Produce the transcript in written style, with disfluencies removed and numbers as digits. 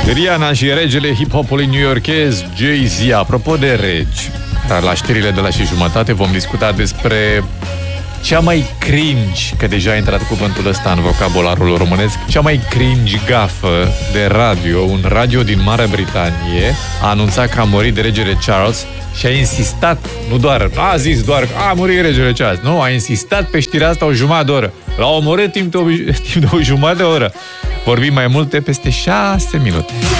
Rihanna și regele hip-hopului newyorkez Jay-Z. Apropo de regi, la știrile de la 6:30 vom discuta despre cea mai cringe, că deja a intrat cuvântul ăsta în vocabularul românesc, cea mai cringe gafă de radio. Un radio din Marea Britanie a anunțat că a murit de regele Charles și a insistat, nu doar, a zis doar că a murit regele Charles, nu, a insistat pe știrea asta o jumătate de oră. L-a omorât timp de o jumătate de oră. Vorbim mai multe peste 6 minute.